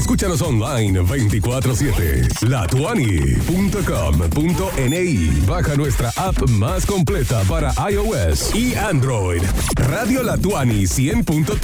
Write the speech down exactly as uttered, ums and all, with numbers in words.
Escúchanos online veinticuatro siete. la tuani punto com punto ni. Baja nuestra app más completa para iOS y Android. Radio La Tuani cien punto tres.